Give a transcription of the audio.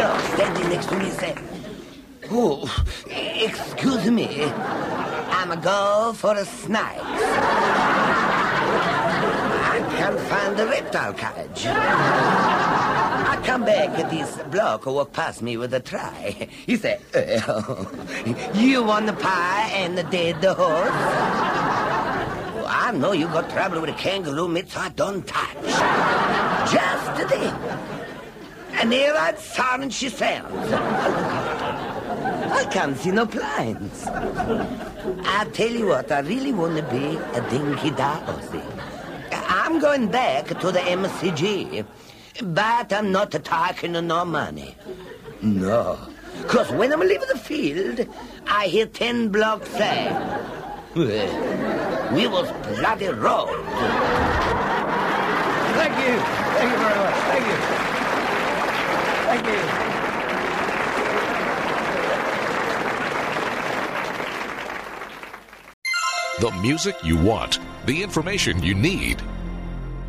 bloke standing next to me said, "Oh, excuse me, I'm a go for a snake. I can't find the reptile cage." I come back at this bloke who walked past me with a tray. He said, "Oh, you want the pie and the dead horse? Well, I know you got trouble with a kangaroo meat, so I don't touch." Just then, and here I'd sound she sounds. I can't see no blinds. I tell you what, I really want to be a dinky dorsey. I'm going back to the MCG, but I'm not taking no money. No, because when I'm leaving the field, I hear 10 blocks say, "Well, we was bloody robbed." Thank you. Thank you very much. Thank you. Thank you. The music you want, the information you need.